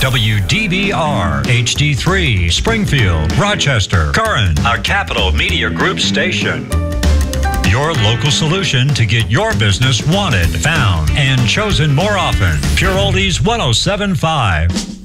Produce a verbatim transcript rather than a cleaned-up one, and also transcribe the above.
W D B R, H D three, Springfield, Rochester, Curran, a Capital Media Group station. Your local solution to get your business wanted, found, and chosen more often. Pure Oldies one oh seven point five.